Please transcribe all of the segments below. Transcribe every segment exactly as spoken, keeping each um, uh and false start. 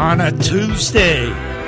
on a Tuesday.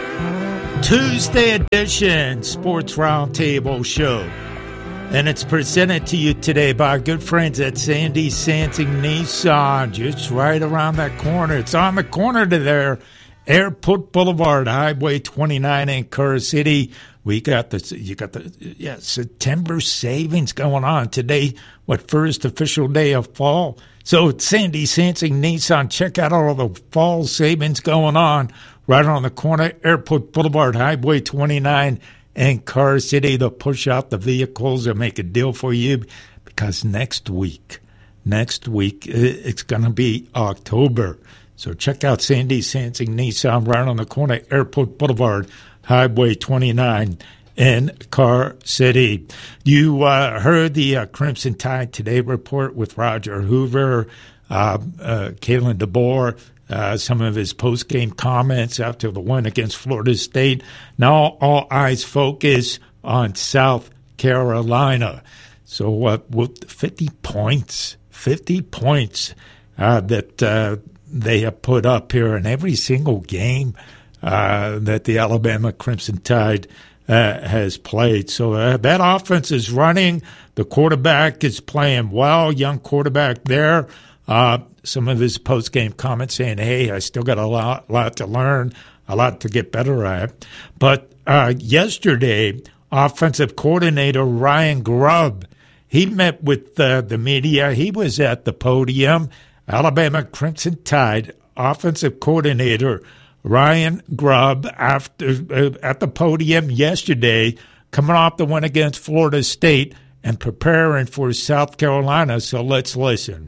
Tuesday edition Sports Roundtable Show. And it's presented to you today by our good friends at Sandy Sansing Nissan, just right around that corner. It's on the corner to there, Airport Boulevard, Highway twenty-nine in Kerr City. We got the you got the yeah September savings going on today. What, first official day of fall? So it's Sandy Sansing Nissan. Check out all the fall savings going on right on the corner, Airport Boulevard, Highway twenty-nine in Kerr City. They'll push out the vehicles and make a deal for you because next week, next week it's going to be October. So check out Sandy Sansing Nissan right on the corner, Airport Boulevard, Highway twenty-nine in Kerr City. You uh, heard the uh, Crimson Tide Today report with Roger Hoover, uh, uh, Kalen DeBoer, uh, some of his post-game comments after the win against Florida State. Now all eyes focus on South Carolina. So uh, with fifty points, fifty points uh, that uh, they have put up here in every single game uh, that the Alabama Crimson Tide uh, has played. So uh, that offense is running. The quarterback is playing well, young quarterback there. Uh, some of his post-game comments saying, hey, I still got a lot, lot to learn, a lot to get better at. But uh, yesterday, offensive coordinator Ryan Grubb, he met with uh, the media. He was at the podium. Alabama Crimson Tide offensive coordinator Ryan Grubb after uh, at the podium yesterday, coming off the win against Florida State and preparing for South Carolina. So let's listen.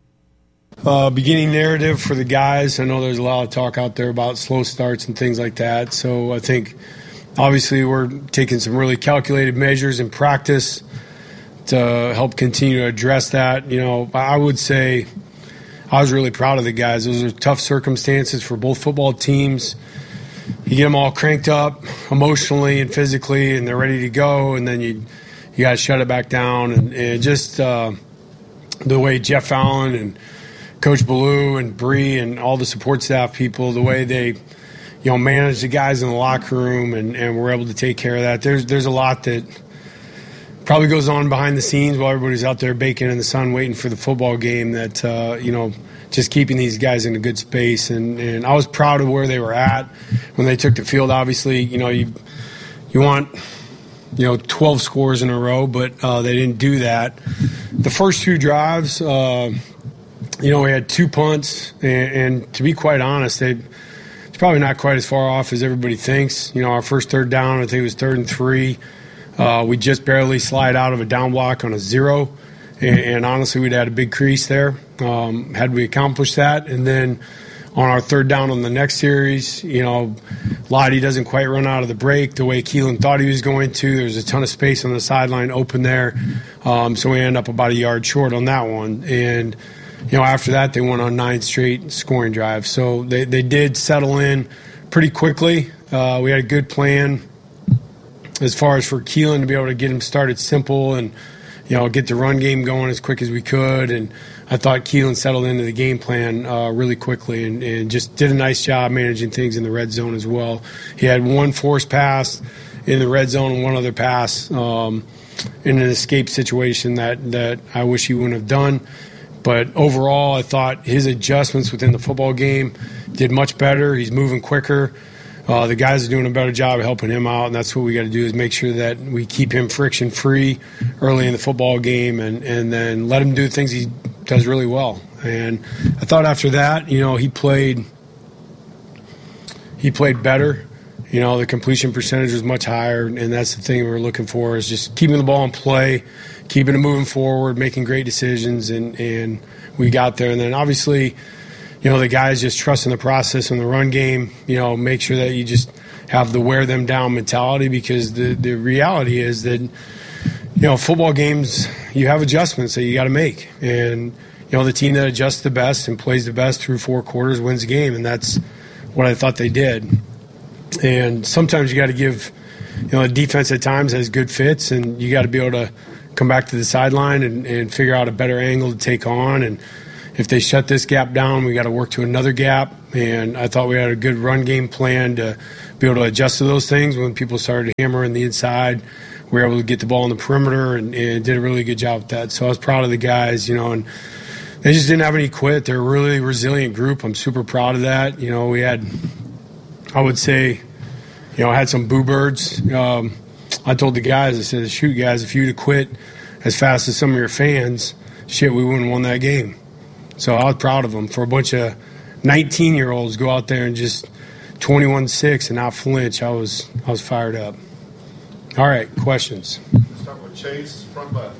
Uh, beginning narrative for the guys. I know there's a lot of talk out there about slow starts and things like that. So I think obviously we're taking some really calculated measures in practice to help continue to address that. You know, I would say I was really proud of the guys. Those are tough circumstances for both football teams. You get them all cranked up emotionally and physically, and they're ready to go, and then you you got to shut it back down. And, and just uh, the way Jeff Allen and Coach Ballou and Bree and all the support staff people, the way they, you know, manage the guys in the locker room and, and we're able to take care of that. There's there's a lot that probably goes on behind the scenes while everybody's out there baking in the sun waiting for the football game that, uh, you know, just keeping these guys in a good space. And, and I was proud of where they were at when they took the field. Obviously, you know, you you want, you know, twelve scores in a row, but uh, they didn't do that. The first two drives, uh, you know, we had two punts, and, and to be quite honest, they it's probably not quite as far off as everybody thinks. You know, our first third down, I think it was third and three. Uh, we just barely slide out of a down block on a zero, and, and honestly, we'd had a big crease there. Um, had we accomplished that, and then on our third down on the next series, you know, Lottie doesn't quite run out of the break the way Keelan thought he was going to. There's a ton of space on the sideline open there, um, so we end up about a yard short on that one. And you know, after that, they went on nine straight scoring drives. So they, they did settle in pretty quickly. Uh, we had a good plan as far as for Keelan to be able to get him started simple and, you know, get the run game going as quick as we could. And I thought Keelan settled into the game plan uh, really quickly and, and just did a nice job managing things in the red zone as well. He had one forced pass in the red zone and one other pass um, in an escape situation that, that I wish he wouldn't have done. But overall, I thought his adjustments within the football game did much better. He's moving quicker. Uh, the guys are doing a better job of helping him out, and that's what we got to do is make sure that we keep him friction-free early in the football game and, and then let him do things he does really well. And I thought after that, you know, he played he played better. You know, the completion percentage was much higher, and that's the thing we were looking for is just keeping the ball in play, keeping it moving forward, making great decisions, and, and we got there. And then obviously, you know, the guys just trusting the process in the run game, you know, make sure that you just have the wear them down mentality because the, the reality is that, you know, football games, you have adjustments that you got to make. And, you know, the team that adjusts the best and plays the best through four quarters wins the game, and that's what I thought they did. And sometimes you got to give, you know, the defense at times has good fits, and you got to be able to come back to the sideline and, and figure out a better angle to take on. And, if they shut this gap down, we got to work to another gap. And I thought we had a good run game plan to be able to adjust to those things. When people started hammering the inside, we were able to get the ball on the perimeter and, and did a really good job with that. So I was proud of the guys, you know, and they just didn't have any quit. They're a really resilient group. I'm super proud of that. You know, we had, I would say, you know, I had some boo birds. Um, I told the guys, I said, shoot, guys, if you'd have quit as fast as some of your fans, shit, we wouldn't have won that game. So I was proud of them. For a bunch of nineteen-year-olds go out there and just twenty-one six and not flinch, I was I was fired up. All right, questions. Let's start with Chase, front left.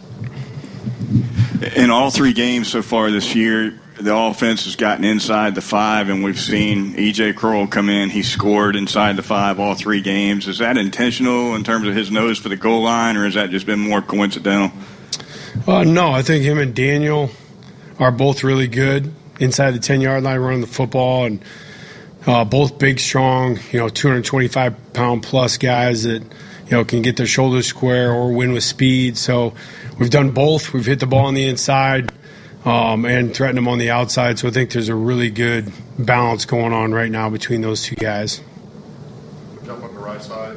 In all three games so far this year, the offense has gotten inside the five, and we've seen E J Crowell come in. He scored inside the five all three games. Is that intentional in terms of his nose for the goal line, or has that just been more coincidental? Uh, no, I think him and Daniel are both really good inside the ten-yard line running the football, and uh, both big, strong, you know, two hundred twenty-five pound plus guys that, you know, can get their shoulders square or win with speed. So we've done both. We've hit the ball on the inside um, and threatened them on the outside. So I think there's a really good balance going on right now between those two guys. Jump on the right side.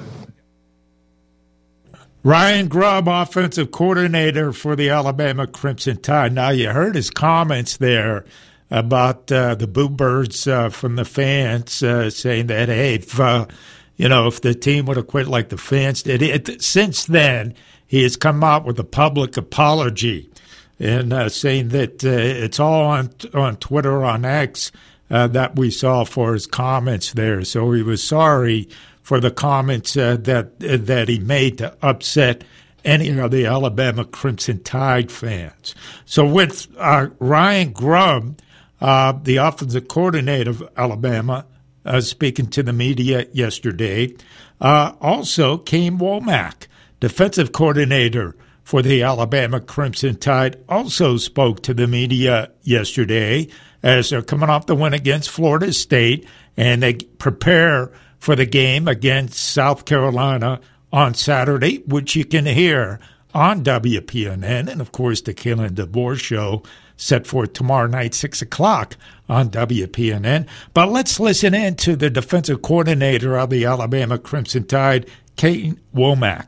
Ryan Grubb, offensive coordinator for the Alabama Crimson Tide. Now, you heard his comments there about uh, the boo birds uh, from the fans uh, saying that, hey, if, uh, you know, if the team would have quit like the fans did. It, since then, he has come out with a public apology and uh, saying that uh, it's all on on Twitter, on X, uh, that we saw for his comments there. So he was sorry for the comments uh, that uh, that he made to upset any of the Alabama Crimson Tide fans. So with uh, Ryan Grubb, uh, the offensive coordinator of Alabama, uh, speaking to the media yesterday, uh, also Kane Womack, defensive coordinator for the Alabama Crimson Tide, also spoke to the media yesterday as they're coming off the win against Florida State, and they prepare for the game against South Carolina on Saturday, which you can hear on W P N N. And, of course, the Kalen DeBoer Show set for tomorrow night, six o'clock on W P N N. But let's listen in to the defensive coordinator of the Alabama Crimson Tide, Kane Womack.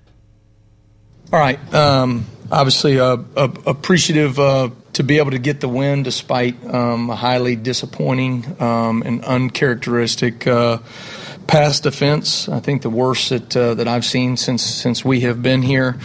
All right. Um, obviously, uh, uh, appreciative uh, to be able to get the win despite um, a highly disappointing um, and uncharacteristic uh, pass defense. I think the worst that uh, that I've seen since since we have been here.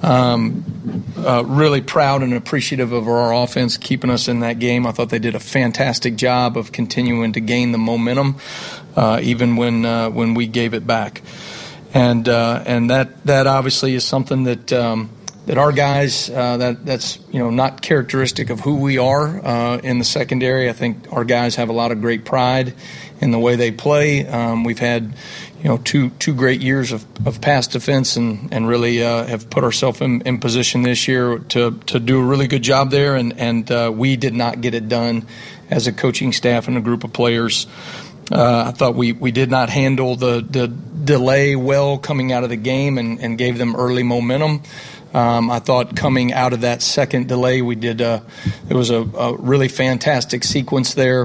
Um, uh, really proud and appreciative of our offense keeping us in that game. I thought they did a fantastic job of continuing to gain the momentum, uh, even when uh, when we gave it back. And uh, and that that obviously is something that um, that our guys uh, that that's you know not characteristic of who we are uh, in the secondary. I think our guys have a lot of great pride in the way they play. Um, we've had you know two two great years of, of pass defense and and really uh, have put ourselves in, in position this year to to do a really good job there. And and uh, we did not get it done as a coaching staff and a group of players. Uh, I thought we, we did not handle the, the delay well coming out of the game and, and gave them early momentum. Um, I thought coming out of that second delay, we did. Uh, it was a, a really fantastic sequence there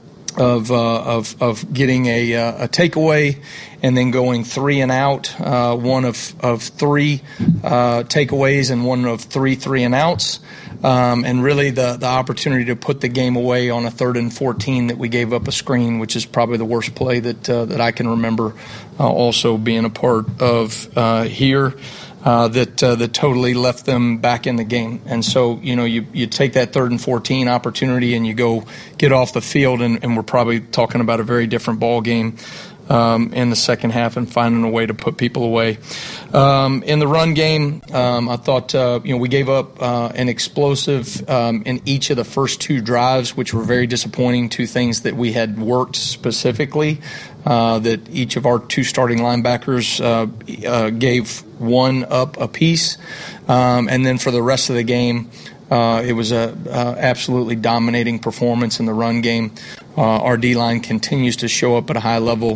of uh, of of getting a uh, a takeaway and then going three and out, uh, one of of three uh, takeaways and one of three three and outs. Um, and really the, the opportunity to put the game away on a third and fourteen that we gave up a screen, which is probably the worst play that uh, that I can remember uh, also being a part of uh, here, uh, that uh, that totally left them back in the game. And so, you know, you, you take that third and fourteen opportunity and you go get off the field, and, and we're probably talking about a very different ball game Um, in the second half and finding a way to put people away. Um, in the run game, um, I thought uh, you know we gave up uh, an explosive um, in each of the first two drives, which were very disappointing. Two things that we had worked specifically, uh, that each of our two starting linebackers uh, uh, gave one up apiece, um, and then for the rest of the game, Uh, it was a uh, absolutely dominating performance in the run game. Uh, our D-line continues to show up at a high level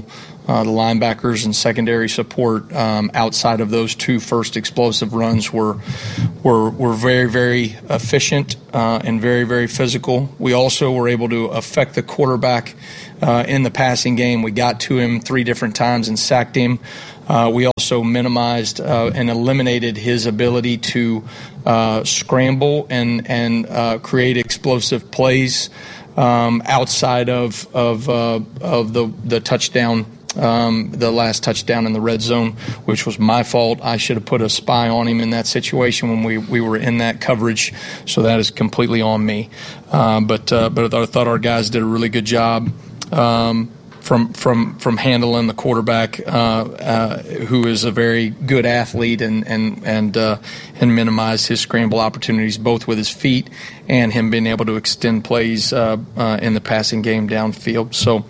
Uh, the linebackers and secondary support um, outside of those two first explosive runs were were were very, very efficient uh, and very, very physical. We also were able to affect the quarterback uh, in the passing game. We got to him three different times and sacked him. Uh, we also minimized uh, and eliminated his ability to uh, scramble and and uh, create explosive plays um, outside of of uh, of the the touchdown. Um, the last touchdown in the red zone, which was my fault. I should have put a spy on him in that situation when we, we were in that coverage, so that is completely on me. Uh, but uh, but I thought our guys did a really good job um, from from from handling the quarterback, uh, uh, who is a very good athlete, and and and uh, and minimize his scramble opportunities both with his feet and him being able to extend plays uh, uh, in the passing game downfield. So.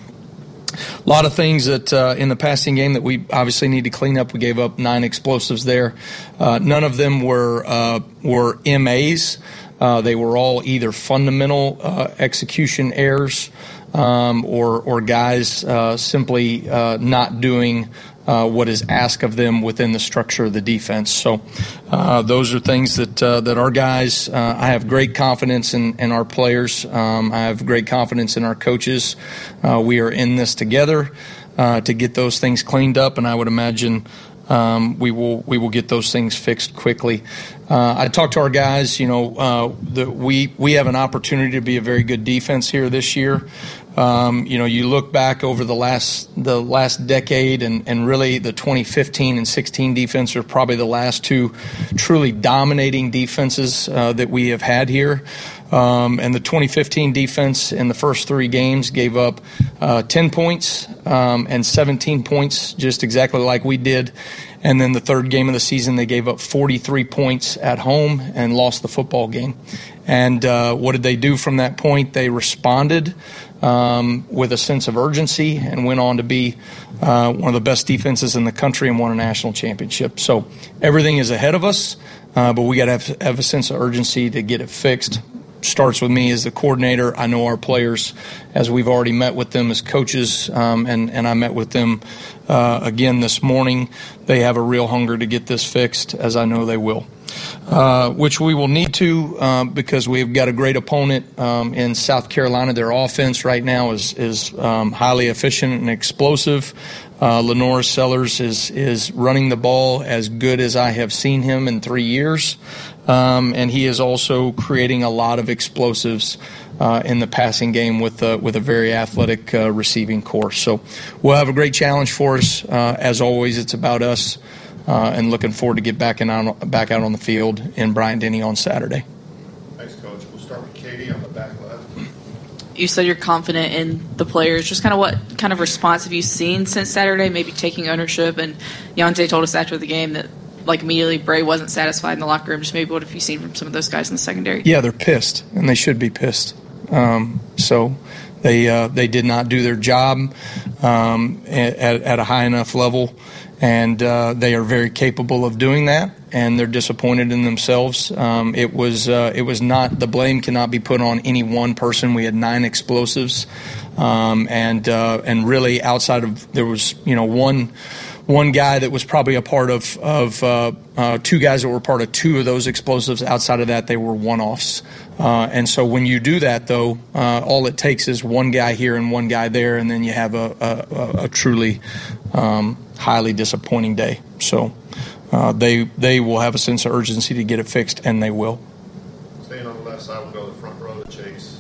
A lot of things that uh, in the passing game that we obviously need to clean up. We gave up nine explosives there. Uh, none of them were uh, were M As. Uh, they were all either fundamental uh, execution errors um, or or guys uh, simply uh, not doing uh, what is asked of them within the structure of the defense. So uh, those are things that uh, that our guys. Uh, I have great confidence in, in our players. Um, I have great confidence in our coaches. Uh, we are in this together uh, to get those things cleaned up, and I would imagine um, we will we will get those things fixed quickly. Uh, I talked to our guys. You know, uh, the, we we have an opportunity to be a very good defense here this year. Um, you know, you look back over the last the last decade, and, and really the twenty fifteen and sixteen defense are probably the last two truly dominating defenses uh, that we have had here. Um, and the twenty fifteen defense in the first three games gave up uh, ten points um, and seventeen points, just exactly like we did. And then the third game of the season, they gave up forty-three points at home and lost the football game. And uh, what did they do from that point? They responded um, with a sense of urgency and went on to be uh, one of the best defenses in the country and won a national championship. So everything is ahead of us, uh, but we got to have, have a sense of urgency to get it fixed. Starts with me as the coordinator. I know our players, as we've already met with them as coaches, um, and, and I met with them uh, again this morning. They have a real hunger to get this fixed, as I know they will, uh, which we will need to uh, because we've got a great opponent um, in South Carolina. Their offense right now is, is um, highly efficient and explosive. Uh, Lenora Sellers is, is running the ball as good as I have seen him in three years. Um, and he is also creating a lot of explosives uh, in the passing game with uh, with a very athletic uh, receiving corps. So we'll have a great challenge for us. Uh, as always, it's about us, uh, and looking forward to get back in on, back out on the field in Bryant-Denny on Saturday. Thanks, Coach. We'll start with Katie on the back left. You said you're confident in the players. Just kind of what kind of response have you seen since Saturday, maybe taking ownership? And Yante told us after the game that like immediately Bray wasn't satisfied in the locker room. Just maybe what have you seen from some of those guys in the secondary? Yeah, they're pissed, and they should be pissed. Um, so they uh, they did not do their job um, at, at a high enough level, and uh, they are very capable of doing that, and they're disappointed in themselves. Um, it was uh, it was not the blame cannot be put on any one person. We had nine explosives, um, and uh, and really outside of there was you know one. One guy that was probably a part of, of uh, uh, two guys that were part of two of those explosives. Outside of that, they were one-offs. Uh, and so when you do that, though, uh, all it takes is one guy here and one guy there, and then you have a, a, a truly um, highly disappointing day. So uh, they they will have a sense of urgency to get it fixed, and they will. Staying on the left side, we'll go to the front row to Chase.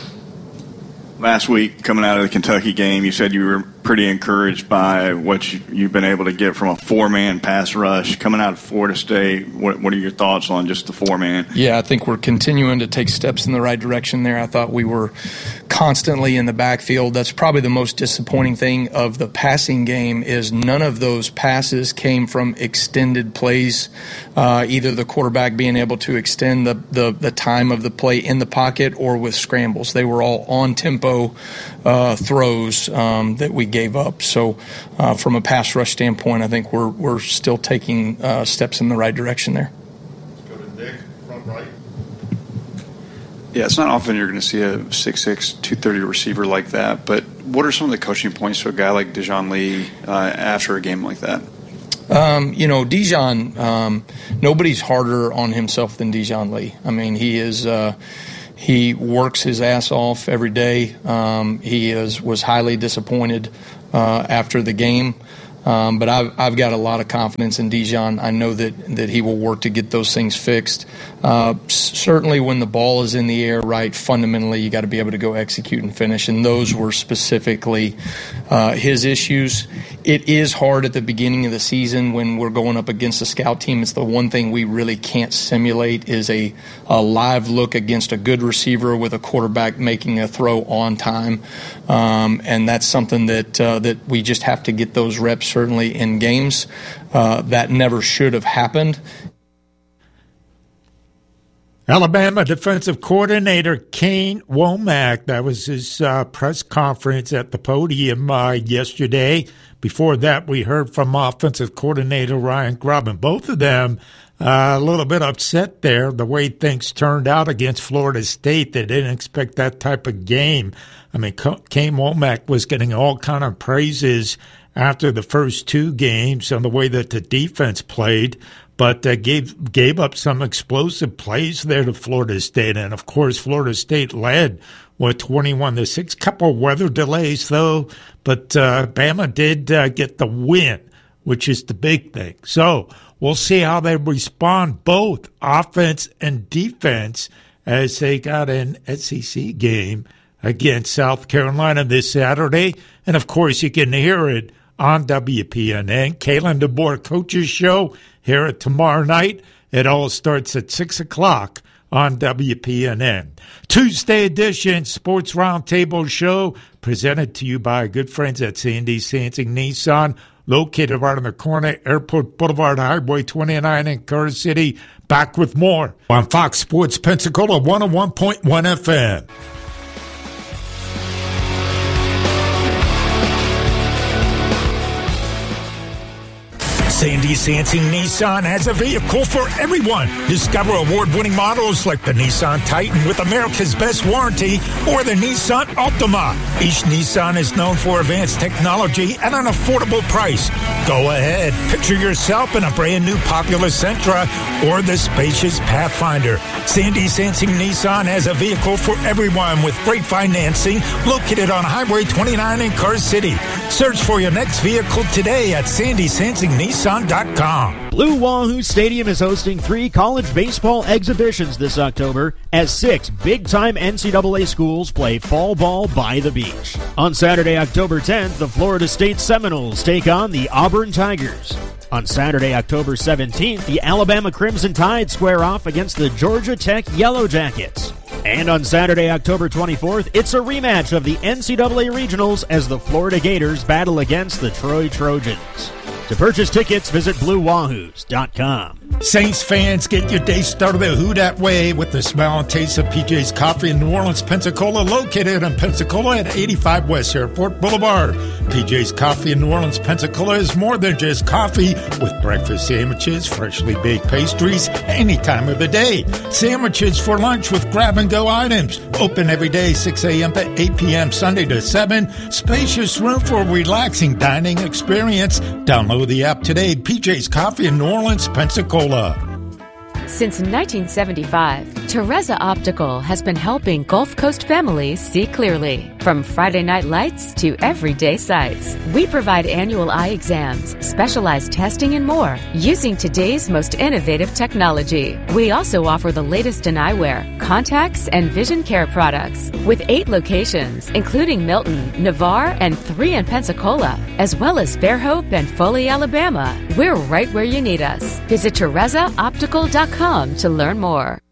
Last week, coming out of the Kentucky game, you said you were pretty encouraged by what you, you've been able to get from a four-man pass rush. Coming out of Florida State, what, what are your thoughts on just the four-man? Yeah, I think we're continuing to take steps in the right direction there. I thought we were constantly in the backfield. That's probably the most disappointing thing of the passing game is none of those passes came from extended plays, uh, either the quarterback being able to extend the, the, the time of the play in the pocket or with scrambles. They were all on-tempo uh, throws um, that we gave up. So uh, from a pass rush standpoint, I think we're we're still taking uh, steps in the right direction there. Let's go to Nick, front right. Yeah, it's not often you're going to see a six six, two thirty receiver like that, but what are some of the coaching points to a guy like Dijon Lee uh, after a game like that? Um, you know, Dijon, um, nobody's harder on himself than Dijon Lee. I mean, he is uh, he works his ass off every day. Um, he is was highly disappointed uh, after the game. Um, but I've, I've got a lot of confidence in Dijon. I know that, that he will work to get those things fixed. Uh, certainly when the ball is in the air, right, fundamentally you got to be able to go execute and finish, and those were specifically uh, his issues. It is hard at the beginning of the season when we're going up against a scout team. It's the one thing we really can't simulate is a, a live look against a good receiver with a quarterback making a throw on time, um, and that's something that, uh, that we just have to get those reps certainly in games. Uh, that never should have happened. Alabama defensive coordinator Kane Wommack, that was his uh, press conference at the podium uh, yesterday. Before that, we heard from offensive coordinator Ryan Grubb, and both of them uh, a little bit upset there, the way things turned out against Florida State. They didn't expect that type of game. I mean, Kane Wommack was getting all kind of praises after the first two games on the way that the defense played, but uh, gave gave up some explosive plays there to Florida State. And, of course, Florida State led, what, twenty-one to six. Couple of weather delays, though, but uh, Bama did uh, get the win, which is the big thing. So we'll see how they respond, both offense and defense, as they got an S E C game against South Carolina this Saturday. And, of course, you can hear it on W P N N. Kalen DeBoer Coaches Show here at tomorrow night. It all starts at six o'clock on W P N N. Tuesday edition Sports Roundtable Show presented to you by our good friends at Sandy Sansing Nissan, located right on the corner, Airport Boulevard, Highway twenty-nine in Curtis City. Back with more on Fox Sports Pensacola one oh one point one F M. Sandy Sansing Nissan has a vehicle for everyone. Discover award-winning models like the Nissan Titan with America's best warranty or the Nissan Altima. Each Nissan is known for advanced technology at an affordable price. Go ahead, picture yourself in a brand new popular Sentra or the spacious Pathfinder. Sandy Sansing Nissan has a vehicle for everyone with great financing, located on Highway twenty-nine in Car City. Search for your next vehicle today at sandy sansing nissan dot com. Blue Wahoo Stadium is hosting three college baseball exhibitions this October as six big-time N C double A schools play fall ball by the beach. On Saturday, October tenth, the Florida State Seminoles take on the Auburn Tigers. On Saturday, October seventeenth, the Alabama Crimson Tide square off against the Georgia Tech Yellow Jackets. And on Saturday, October twenty-fourth, it's a rematch of the N C double A Regionals as the Florida Gators battle against the Troy Trojans. To purchase tickets, visit blue wahoos dot com. Saints fans, get your day started the Who Dat way with the smell and taste of P J's Coffee in New Orleans, Pensacola, located in Pensacola at eighty-five West Airport Boulevard. P J's Coffee in New Orleans, Pensacola is more than just coffee, with breakfast sandwiches, freshly baked pastries, any time of the day. Sandwiches for lunch with grab-and-go items. Open every day, six a.m. to eight p.m., Sunday to seven. Spacious room for a relaxing dining experience. Download the app today. P J's Coffee in New Orleans, Pensacola. Since nineteen seventy-five, Teresa Optical has been helping Gulf Coast families see clearly. From Friday night lights to everyday sights, we provide annual eye exams, specialized testing, and more using today's most innovative technology. We also offer the latest in eyewear, contacts, and vision care products with eight locations, including Milton, Navarre, and three in Pensacola, as well as Fairhope and Foley, Alabama. We're right where you need us. Visit Teresa Optical dot com to learn more.